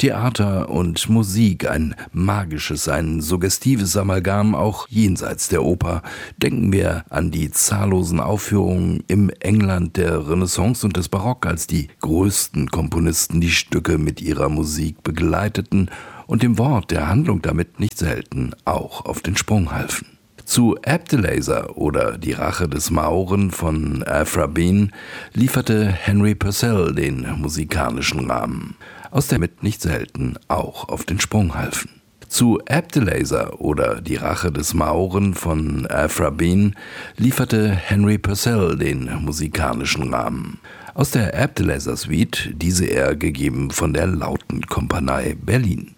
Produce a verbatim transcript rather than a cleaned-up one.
Theater und Musik, ein magisches, ein suggestives Amalgam auch jenseits der Oper. Denken wir an die zahllosen Aufführungen im England der Renaissance und des Barock, als die größten Komponisten die Stücke mit ihrer Musik begleiteten und dem Wort der Handlung damit nicht selten auch auf den Sprung halfen. Zu Abdelaziz oder Die Rache des Mauren von Aphra Behn lieferte Henry Purcell den musikalischen Rahmen, aus der mit nicht selten auch auf den Sprung halfen. Zu Abdelaziz oder Die Rache des Mauren von Aphra Behn lieferte Henry Purcell den musikalischen Rahmen, aus der Abdelaziz Suite, diese er gegeben von der Lauten Kompanie Berlin.